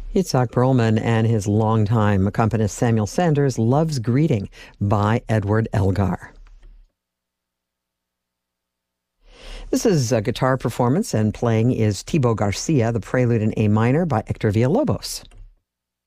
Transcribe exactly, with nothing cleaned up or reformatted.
Itzhak Perlman and his longtime accompanist Samuel Sanders, Love's Greeting by Edward Elgar. This is a guitar performance, and playing is Thibaut Garcia, the Prelude in A minor by Hector Villalobos.